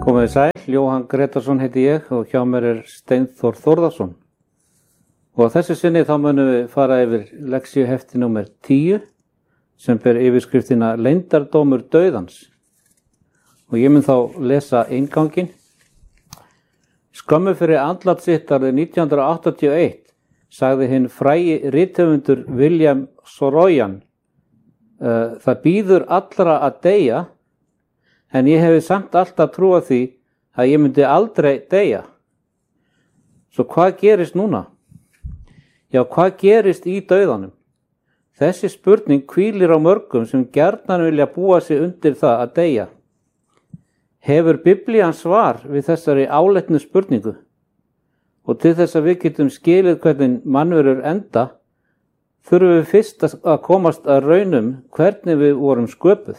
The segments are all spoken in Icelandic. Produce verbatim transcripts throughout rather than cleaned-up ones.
Komið þið sæl, Jóhann Gretarsson heiti ég og hjá mér er Steinþór Þórðarson. Og að þessu sinni þá munum við fara yfir lexíuhefti númer tíu sem ber yfirskriftina Leyndardómur dauðans. Og ég mun þá lesa innganginn. Skömmu fyrir andlat sitt árið nítján hundruð áttatíu og eitt sagði hinn frægi rithöfundur William Saroyan: uh, Það bíður allra að deyja, en ég hefi samt alltaf trúað því að ég myndi aldrei deyja. Svo hvað gerist núna? Já, hvað gerist í dauðanum? Þessi spurning hvílir á mörgum sem gjarnan vilja búa sig undir það að deyja. Hefur Biblían svar við þessari áleitnu spurningu? Og til þess að við getum skilið hvernig mannverur enda, þurfum við fyrst að komast að raunum hvernig við vorum sköpuð.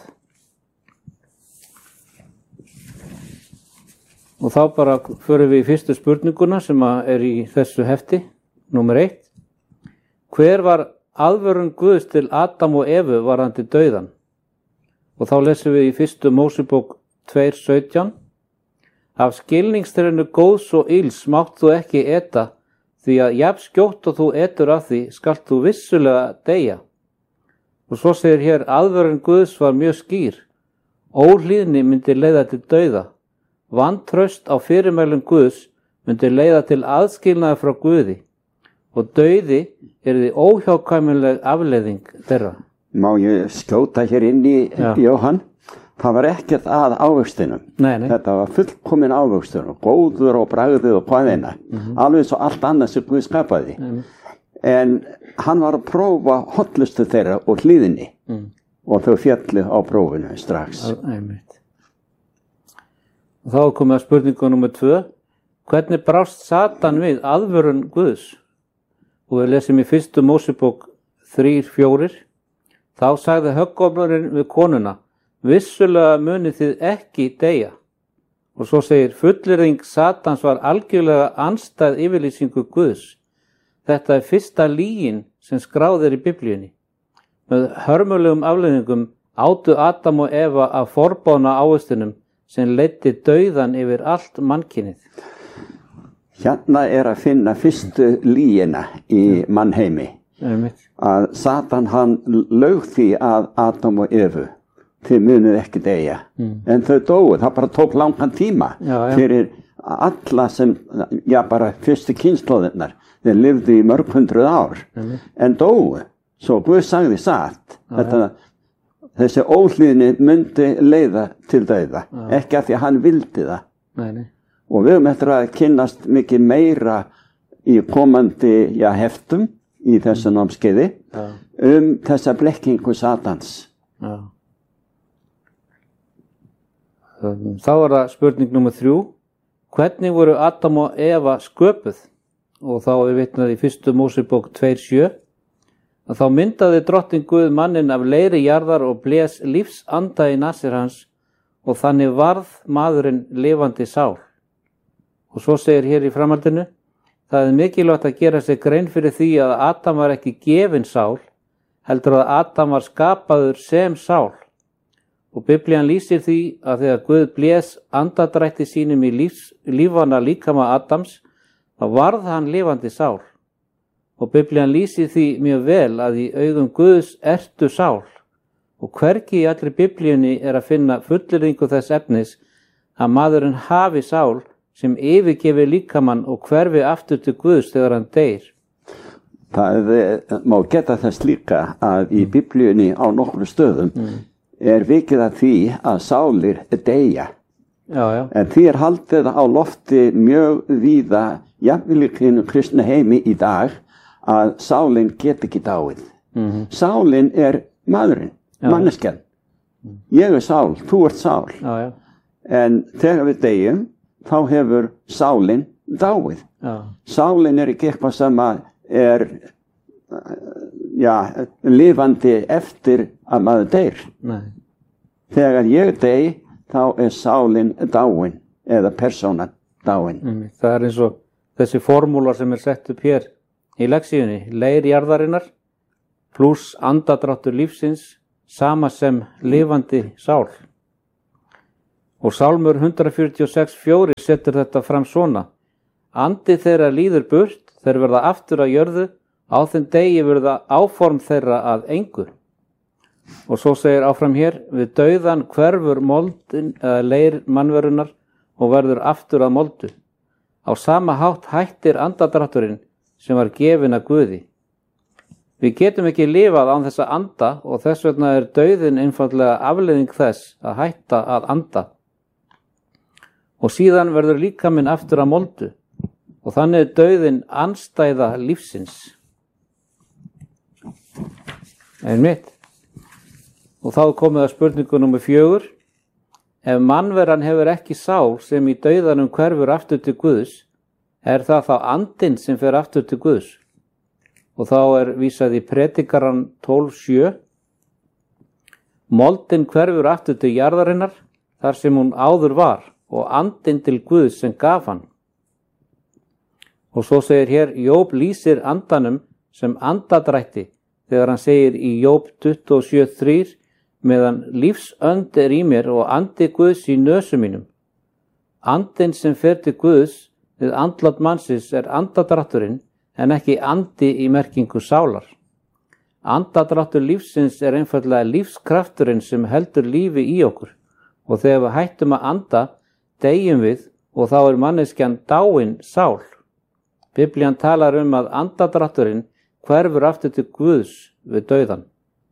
Og þá bara förum við í fyrstu spurninguna sem er í þessu hefti, númer eitt. Hver var aðvörun Guðs til Adam og Evu varðandi dauðan? Og þá lesum við í fyrstu Mósebók tvö sautján. Af skilningstrénu góðs og ills mátt þú ekki eta, því að jafn skjótt og þú etur af því skalt þú vissulega deyja. Og svo segir hér aðvörun Guðs var mjög skýr. Óhlýðni myndi leiða til dauða. Vantraust á fyrirmælum Guðs myndi leiða til aðskilnaði frá Guði og dauði yrði óhjákvæmileg afleiðing þeirra. Má ég skjóta hér inn í Já. Jóhann? Það var ekkert að ávöxtinum. Nei, nei. Þetta var fullkomin ávöxtunum, góður og bragðið og hvaðina. Mm-hmm. Alveg svo allt annað sem Guð skapaði. Mm. En hann var að prófa hollustu þeirra og hlýðinni mm. og þau fjallu á prófinu strax. Einmitt. Þá komum við að spurningu númer tvö. Hvernig brást Satan við aðvörun Guðs? Og við lesum í fyrstu Mósebók þrjú fjögur. Þá sagði höggormurinn við konuna: Vissulega munið þið ekki deyja. Og svo segir fullyrðing Satans var algjörlega andstæð yfirlýsingu Guðs. Þetta er fyrsta lygin sem skráð er í Biblíunni. Með hörmulegum afleiðingum átu Adam og Eva af forboðna ávöxtunum sem leiddi dauðan yfir allt mannkynið. Hérna er að finna fyrstu lygina í mannheimi. Einmitt. Að Satan hann laug því að Adam og Evu þið munið ekki deyja. Mm. En þau dóu, það bara tók langan tíma já, já. fyrir alla sem, já bara fyrstu kynslóðirnar, þeir lifðu í mörg hundruð ár, mm. en dóu. Svo Guð sagði satt, já, þetta, ja. þessi óhlýðni myndi leiða til dauða, ja. ekki af því að hann vildi það. Nei, nei. Og við höfum eftir að kynnast mikið meira í komandi já, heftum í þessu námskeiði ja. um þessa blekkingu Satans. Já. Þá er það spurning númer þrjú. Hvernig voru Adam og Eva sköpuð? Og þá er vitnað í fyrstu Mósebók tvö sjö. Að þá myndaði drottinn Guð manninn af leiri jarðar og blés lífsanda í nasir hans og þannig varð maðurinn lifandi sál. Og svo segir hér í framhaldinu: Það er mikilvægt að gera sér grein fyrir því að Adam var ekki gefin sál, heldur að Adam var skapaður sem sál. Og Biblían lýsir því að þegar Guð blés andadrætti sínum í lífs, lífana líkama Adams, þá varð hann lifandi sál. Og Biblían lýsir því mjög vel að í augum Guðs ertu sál. Og hvergi í allri Biblíunni er að finna fullyrðingu þess efnis að maðurinn hafi sál sem yfirgefi líkamann og hverfi aftur til Guðs þegar hann deyr. Það má geta þess líka að í Biblíunni á nokkru stöðum mm. er vikið að því að sálir deyja. Já, já. En því er haldið á lofti mjög víða, jafnvel í kristna heimi í dag, að sálin get ekki dáið. Mm-hmm. Sálin er maðurinn, manneskjan. Ég er sál, þú ert sál. Já, já. En þegar við deyjum, þá hefur sálin dáið. Já. Sálin er ekki eitthvað sem er já, lifandi eftir að maður deyr. Nei. Þegar ég dey, þá er sálin dáin eða persónan dáin. Mm, það er eins og þessi formúla sem er sett upp hér í lexíunni. Leir jarðarinnar pluss andadráttur lífsins sama sem lifandi sál. Og Sálmur hundrað fjörutíu og sex fjögur setur þetta fram svona: Andi þeirra líður burt, þeir verða aftur að jörðu, á þeim degi verða áform þeirra að engu. Og svo segir áfram hér: Við dauðan hverfur moldin eða leir mannverunar og verður aftur að moldu. Á sama hátt hættir andadrátturinn sem var gefinn að Guði. Við getum ekki lifað án þess að anda og þess vegna er dauðin einfaldlega afleiðing þess að hætta að anda. Og síðan verður líkaminn aftur að moldu og þannig er dauðin andstæða lífsins. Einmitt. Og þá er komið að spurningu númer fjögur. Ef mannveran hefur ekki sál sem í dauðanum hverfur aftur til Guðs, er það þá andinn sem fer aftur til Guðs? Og þá er vísað í Predikarann tólf sjö. Moldin hverfur aftur til jarðarinnar, þar sem hún áður var, og andinn til Guðs sem gaf hann. Og svo segir hér, Jób lýsir andanum sem andadrætti, þegar hann segir í Jób tuttugu og sjö þrjú, meðan lífsönd er í mér og andi Guðs í nösum mínum. Andinn sem fer til Guðs við andlát mannsins er andadrátturinn, en ekki andi í merkingu sálar. Andadráttur lífsins er einfaldlega lífskrafturinn sem heldur lífi í okkur og þegar við hættum að anda, deyjum við og þá er manneskjan dáin sál. Biblían talar um að andadrátturinn hverfur aftur til Guðs við dauðan.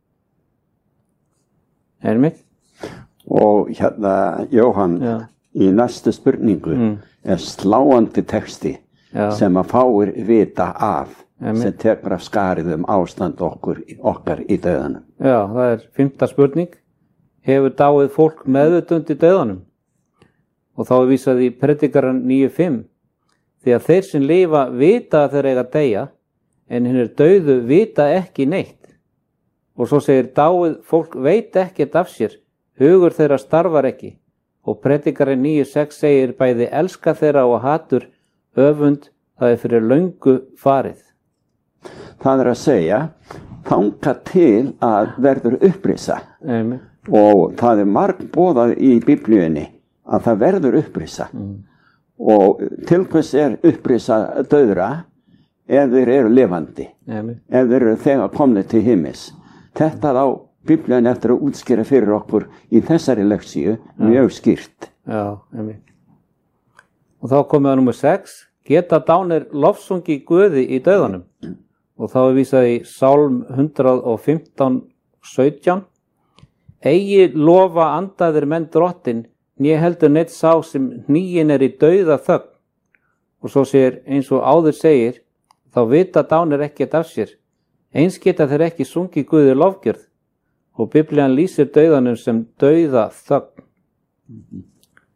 Er mitt? Og hérna, Jóhann, Já. Í næstu spurningu mm. er sláandi texti Já. Sem að fáir vita af Emi. Sem tekur af skarið um ástand okkur, okkar í dauðanum. Já, það er fimmta spurning. Hefur dáið fólk meðvitund í dauðanum? Og þá er vísað í Predikarann níu fimm. Því að þeir sem lifa vita að þeir eiga að deyja, en hinnir dauðu vita ekki neitt. Og svo segir dáið fólk veit ekkert af sér, hugur þeirra starfar ekki. Og Predikarinn níu sex segir bæði elska þeirra og hatur, öfund, það er fyrir löngu farið. Það er að segja, þangað til að verður upprisa. Amen. Og það er margboðað í Biblíunni að það verður upprisa. Mm. Og til hvers er upprisa dauðra ef þeir eru lifandi, Amen. Ef þeir eru þegar komnir til himins. Þetta á Biblíun eftir að útskýra fyrir okkur í þessari leksíu mjög skýrt. Já, Amen. Og þá komið að númer sex, geta dánir lofsungi Guði í dauðanum. Mm. Og þá er vísað í Sálm hundrað og fimmtán sautján. Eigi lofa andaðir menn drottin, né heldur neitt sá sem hnýin er í dauða þögn. Og svo segir eins og áður segir, þá vita dánir ekkert af sér. Eins geta þeir ekki sungið Guði lofgjörð. Og Biblían lýsir dauðanum sem dauða þögn. Mm-hmm.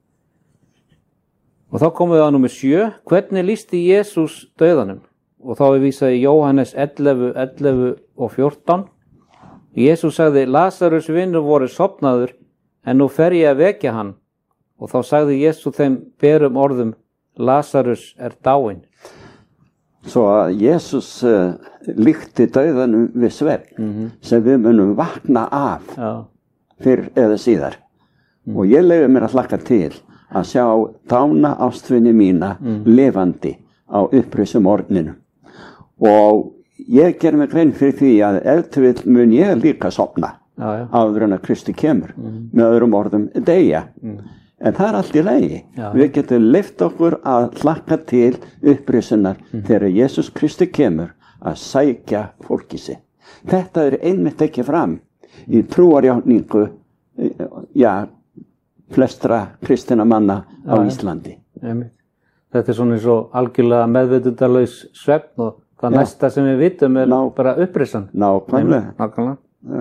Og þá komum við á númer sjö. Hvernig lýsti Jesús dauðanum? Og þá er vísað í Jóhannes ellefu, ellefu og fjórtán. Jesús sagði, Lazarus vinur voru sofnaður, en nú fer ég að vekja hann. Og þá sagði Jesús þeim berum orðum, Lazarus er dáinn. Svo að Jesús uh, líkti dauðanum við svefn, mm-hmm. sem við munum vakna af Já. Fyrr eða síðar. Mm. Og ég leyfi mér að hlakka til að sjá dána ástvinni mína mm. lifandi á upprisum orðninu. Og ég ger mig grein fyrir því að ef til vill mun ég líka sofna já, já. Áður en að Kristi kemur, mm. með öðrum orðum deyja. Mm. En það er allt í lagi. Já. Við getum leyft okkur að hlakka til upprisunar mm. þegar Jesús Kristi kemur að sækja fólki sig. Þetta er einmitt ekki fram í trúarjátningu, já, flestra kristina manna á Já, Íslandi. Einmitt. Þetta er svona eins og algjörlega meðvitundalaus svefn og það Já. Næsta sem við vitum er Ná, bara upprisan. Nákvæmlega. Nákvæmlega.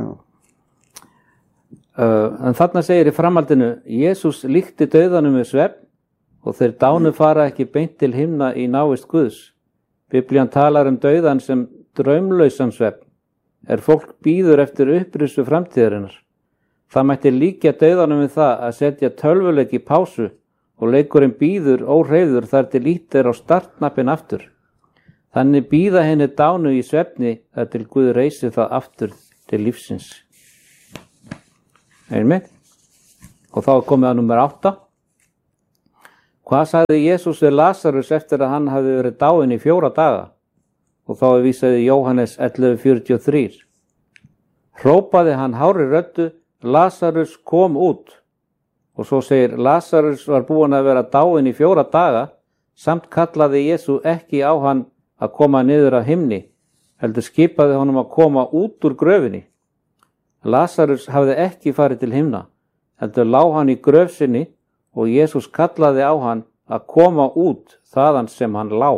Uh, en þarna segir í framhaldinu, Jesús líkti dauðanum við svefn og þeir dánu fara ekki beint til himna í návist Guðs. Biblían talar um dauðan sem draumlausan svefn, er fólk bíður eftir upprisu framtíðarinnar. Það mætti líkja dauðanum við það að setja tölvuleik í pásu og leikurinn bíður óhreyfður þar til lítt er á startnappin aftur. Þannig bíða henni dánu í svefni þar til Guð reisi það aftur til lífsins. Einmitt. Og þá er komið að númer átta. Hvað sagði Jesús við Lasarus eftir að hann hafði verið dáinn í fjóra daga? Og þá er vísaði Jóhannes ellefu fjörutíu og þrjú. Hrópaði hann hárri röddu, Lasarus kom út. Og svo segir, Lasarus var búinn að vera dáinn í fjóra daga, samt kallaði Jesú ekki á hann að koma niður af himni, heldur skipaði honum að koma út úr gröfinni. Lasarus hafði ekki farið til himna, heldur lá hann í gröf sinni og Jesús kallaði á hann að koma út þaðan sem hann lá.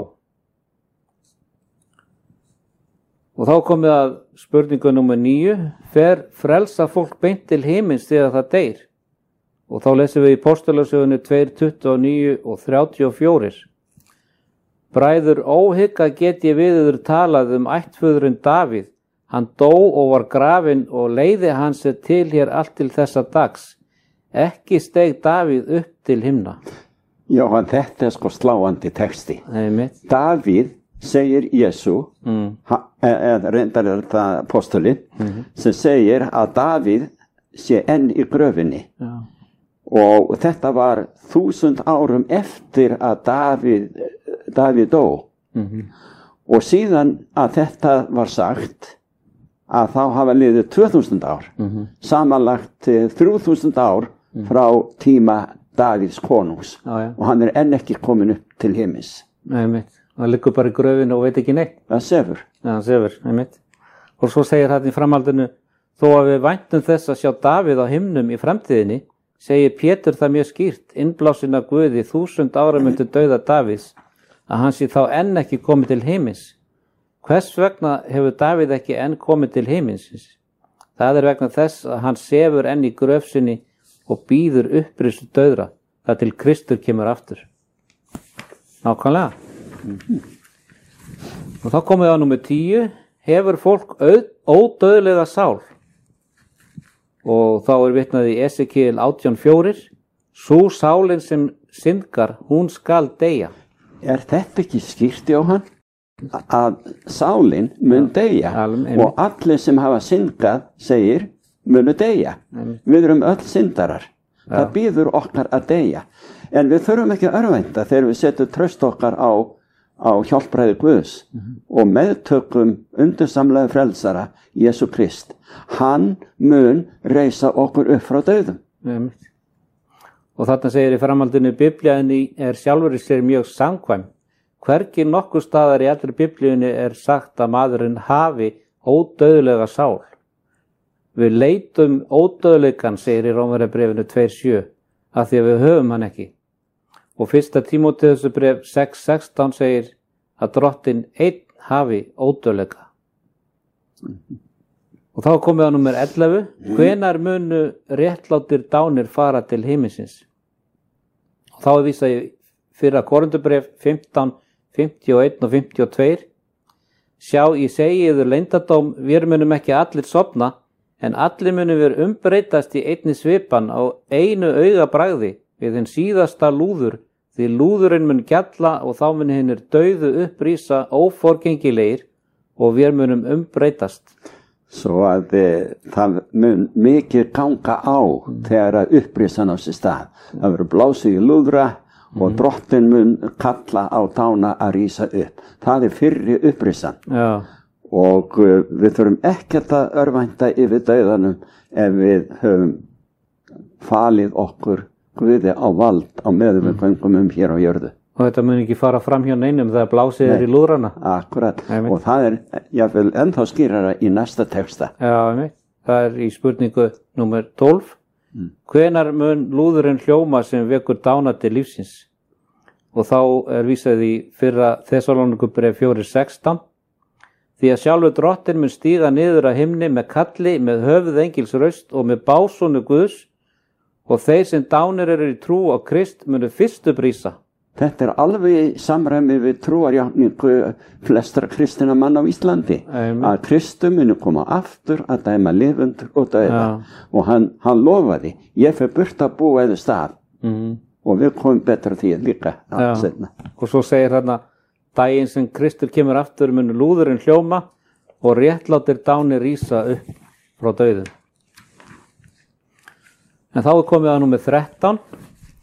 Og þá komið að spurningu númer níu, fer frelsa fólk beint til himins þegar það deyr? Og þá lesum við í Póstlasögunni tvö tuttugu og níu og þrjátíu og fjögur. Bræður, óhygga get ég við yður talað um ættföðurinn Davíð. Hann dó og var grafinn og leiði hans er til hér allt til þessa dags. Ekki steig Davíð upp til himna. Jóhann, þetta er sko sláandi texti. Einmitt. Davíð segir Jesú, mm. eða reyndar er það apostolinn, mm-hmm. sem segir að Davíð sé enn í gröfinni. Já. Og þetta var þúsund árum eftir að Davíð, Davíð dó. Mm-hmm. Og síðan að þetta var sagt, að þá hafa liðið tvö þúsund ár, mm-hmm. samanlagt þrjú þúsund ár mm. frá tíma Davíðs konungs. Já, já. Og hann er enn ekki komin upp til himins. Nei, mitt. Hann liggur bara í gröfinu og veit ekki neitt. Það sefur. Já, hann sefur, nei, mitt. Og svo segir hann í framhaldinu, þó að við væntum þess að sjá Davíð á himnum í framtíðinni, segir Pétur það mjög skýrt, innblásin af Guði þúsund árum eftir dauða Davíðs, að hann sé þá enn ekki komið til himins. Hvers vegna hefur Davíð ekki enn komið til himinsins? Það er vegna þess að hann sefur enn í gröf sinni og býður upprisu dauðra, þar til Kristur kemur aftur. Nákvæmlega. Mm-hmm. Og þá komum við á númer tíu, hefur fólk ódauðlega sál? Og þá er vitnað í Esekiel átján fjögur, sú sálin sem syndgar, hún skal deyja. Er þetta ekki skýrt, Jóhann? Að sálin mun deyja og allir sem hafa syndgað, segir, munu deyja. Amen. Við erum öll syndarar. Ja. Það býður okkar að deyja. En við þurfum ekki að örvænta þegar við setjum traust okkar á, á hjálpræði Guðs mm-hmm. og meðtökum undursamlega frelsara Jesú Krist. Hann mun reisa okkur upp frá dauðum. Amen. Og þarna segir í framhaldinu, Biblíunni er sjálfur í sér mjög samkvæm. Hvergi nokkur staðar í allri Biblíunni er sagt að maðurinn hafi ódauðlega sál. Við leitum ódauðleikan, segir í Rómverjabréfinu tvö sjö, af því að við höfum hann ekki. Og fyrsta Tímóteusar bréf sex sextán segir að drottinn einn hafi ódauðleika. Og þá komum við á númer ellefu. Hvenær munu réttlátir dánir fara til himinsins? Og þá er vísað í fyrra Korinthubréf fimmtán fimmtíu og eitt og fimmtíu og tvö. Sjá, ég segi yður leyndardóm, við munum ekki allir sofna, en allir munum við umbreytast í einni svipan á einu augabragði við hinn síðasta lúður, því lúðurinn mun gjalla og þá mun hinnir dauðu upprísa óforgengilegir og við munum umbreytast. Svo að e, það mun mikið ganga á mm. þegar að upprísan á sér stað. Það verður blásið í lúðra og drottinn mun kalla á dána að rísa upp. Það er fyrri upprisan. Já. Og uh, við þurfum ekkert að örvænta yfir dauðanum ef við höfum falið okkur Guði á vald á meðum við göngum um hér á jörðu. Og þetta mun ekki fara fram hjá neinum þegar blásið er í lúðrana. Akkurat. Nei, og það er jáfnvel ennþá skýrara í næsta texta. Já, nei. Það er í spurningu númer tólf. Mm. Hvenær mun lúðurinn hljóma sem vekur dána til lífsins? Og þá er vísað í fyrra Þessalónikubréf fjögur sextán. Því að sjálfur drottinn mun stíga niður að himni með kalli, með höfuð engils raust og með básúnu Guðs, og þeir sem dánir eru í trú á Krist munu fyrstu brísa. Þetta er alveg í samræmi við trúarjátningu flestra kristina mann á Íslandi. Amen. Að Kristur muni koma aftur að dæma lifendur og dauða. Ja. Og hann, hann lofaði, ég fer burt að búa eða stað. Mm. Og við komum betra því líka að setna. Og svo segir hann að daginn sem Kristur kemur aftur muni lúðurinn hljóma og réttlátir dánir rísa upp frá dauðum. En þá er komið að númer þrettán.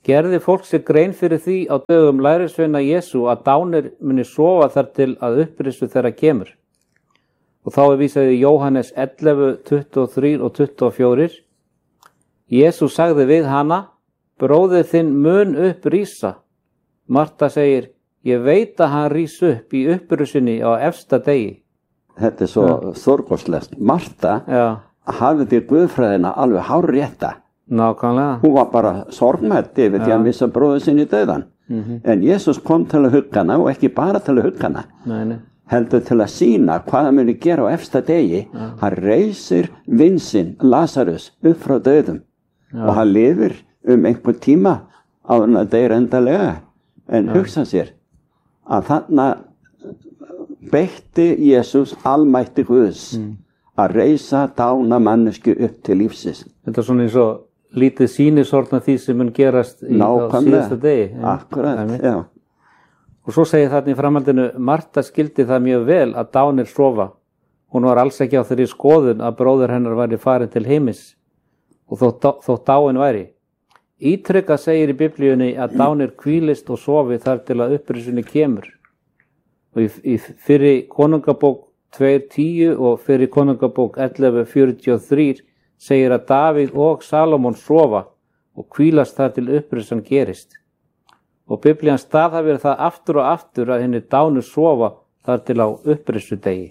Gerði fólk sér grein fyrir því á dögum lærisveina Jesú að dánir muni sofa þar til að upprisu þeirra kemur. Og þá er vísað í Jóhannes ellefu, tuttugu og þrjú og tuttugu og fjögur. Jesú sagði við hana, bróðir þinn mun upp rísa. Marta segir, ég veit að hann rís upp í upprisunni á efsta degi. Þetta er svo ja. Stórkostlegt. Marta ja. hafði guðfræðina alveg hárrétta. Nákvæmlega. Hún var bara sorgmætt yfir því að missa bróður sinni í dauðan. Mm -hmm. En Jesús kom til að hugga hana og ekki bara til að hugga hana. Nei, nei. Heldur til að sína hvað hann muni gera á efsta degi. Ja. Hann reisir vin sinn, Lazarus, upp frá dauðum. Ja. Og hann lifir um einhvern tíma á hann að deyra endalega. En ja. hugsa sér að þarna beitti Jesús almætti Guðs mm. að reisa dána mannesku upp til lífsins. Þetta er svona eins og lítið sýnisortna því sem mun gerast í síðasta degi. Akkurat, já. Og svo segir þarna í framhaldinu, Marta skildi það mjög vel að dánir sofa. Hún var alls ekki á þeirri skoðun að bróðir hennar væri farin til heimis og þótt, þótt dáin væri. Ítrekka segir í Biblíunni að dánir hvílist og sofi þar til að upprisunni kemur. Og í, í fyrri konungabók tvö tíu og fyrri konungabók ellefu fjörutíu og þrjú segir að Davíð og Salomon sofa og hvílast þar til upprisan gerist. Og Biblían staðhæfir það aftur og aftur að henni dánu sofa þar til á upprisudegi.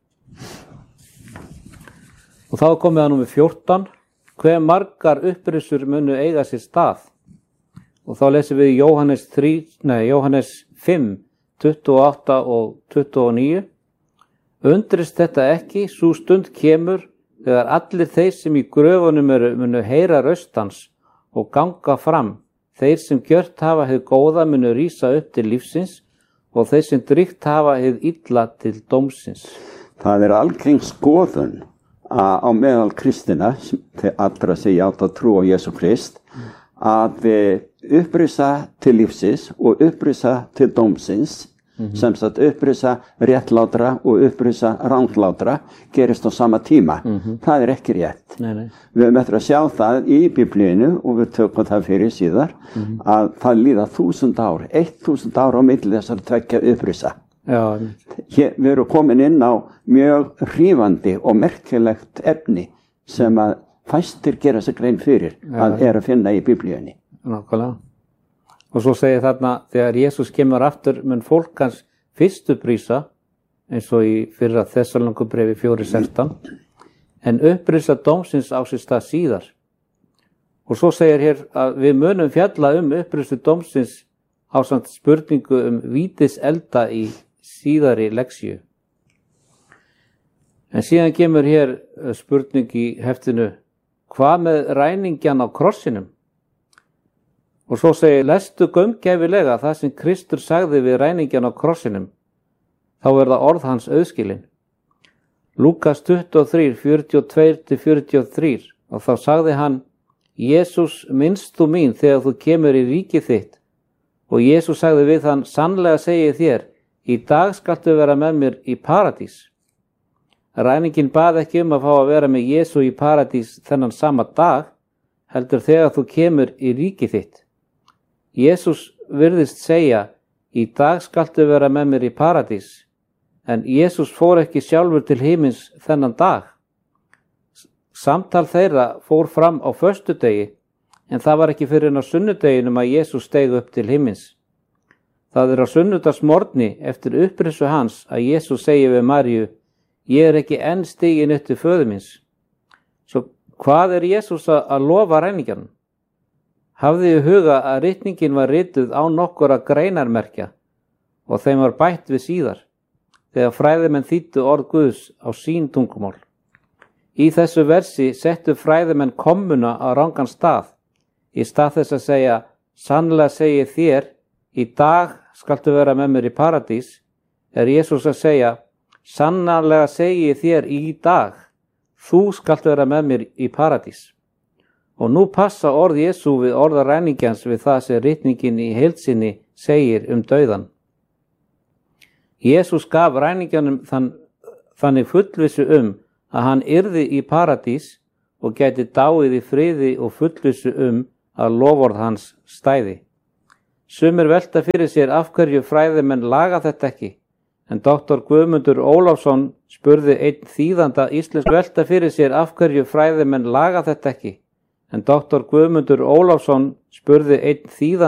Og þá er komið að númer fjórtán. Hve margar upprisur munu eiga sér stað? Og þá lesum við Jóhannes, þrjú, nei, Jóhannes fimm, tuttugu og átta og tuttugu og níu. Undrist þetta ekki, sú stund kemur þegar allir þeir sem í gröfunum eru munu heyra röst hans og ganga fram. Þeir sem gjört hafa hið góða munu rísa upp til lífsins og þeir sem drygt hafa hið illa til dómsins. Það er algeng skoðun á meðal kristina, þeir allra sem játa trú á Jesú Krist, að upprisa til lífsins og upprisa til dómsins, mm-hmm. sem sagt upprisa réttlátra og upprisa ranglátra gerist á sama tíma. Mm-hmm. Það er ekki rétt. Nei, nei. Við höfum eftir að sjá það í Biblíinu og við tökum það fyrir síðar, mm-hmm. að það líða þúsund ár, eitt þúsund ár á milli þessar tveggja upprisa. Já. Hér, við erum komin inn á mjög hrífandi og merkilegt efni sem að fæstir gera sig grein fyrir ja. Að er að finna í Biblíunni. Nákvæmlega. Og svo segir þarna, þegar Jesús kemur aftur mun fólk hans fyrst upprýsa, eins og í fyrra Þessalóníkubréfi fjögur sextán, en upprýsa dómsins á sér stað síðar. Og svo segir hér að við munum fjalla um upprýstu dómsins ásamt spurningu um vítis elda í síðari leksíu. En síðan kemur hér spurning í heftinu, hvað með ræningjan á krossinum? Og svo segir, lestu gaumgæfilega það sem Kristur sagði við ræningjan á krossinum. Þá er það orð hans auðskilin. Lúkas tuttugu og þrjú, fjörutíu og tvö til fjörutíu og þrjú, og þá sagði hann, Jesús, minnst þú mín þegar þú kemur í ríkið þitt. Og Jesús sagði við hann, sannlega segi ég þér, í dag skaltu vera með mér í paradís. Ræningin bað ekki um að fá að vera með Jesú í paradís þennan sama dag, heldur þegar þú kemur í ríkið þitt. Jesús virðist segja, í dag skaltu vera með mér í paradís, en Jesús fór ekki sjálfur til himins þennan dag. Samtal þeirra fór fram á föstudegi, en það var ekki fyrir en á sunnudeginum að Jesús steig upp til himins. Það er á sunnudagsmorgni eftir upprisu hans að Jesús segi við Maríu, ég er ekki enn stigin upp til föður míns. Svo hvað er Jesús að lofa ræningjanum? Hafði í huga að ritningin var rituð á nokkura greinarmerkja og þeim var bætt við síðar, þegar fræðimenn þýddu orð Guðs á sín tungumál. Í þessu versi settu fræðimenn kommuna á rangan stað, í stað þess að segja, sannlega segi þér, í dag skaltu vera með mér í paradís, er Jesús að segja, sannlega segi þér í dag, þú skalt vera með mér í paradís. Og nú passa orð Jesú við orða ræningjans við það sem ritningin í heilsinni segir um dauðan. Jesús gaf ræningjanum þann, þannig fullvissu um að hann yrði í paradís og gæti dáið í friði og fullvissu um að loforð hans stæði. Sumir velta fyrir sér af hverju fræðimenn laga þetta ekki, en doktor Guðmundur Ólafsson spurði einn þýðanda íslensk velta fyrir sér af hverju fræðimenn laga þetta ekki, en doktor Guðmundur Ólafsson spurði einn þýðanda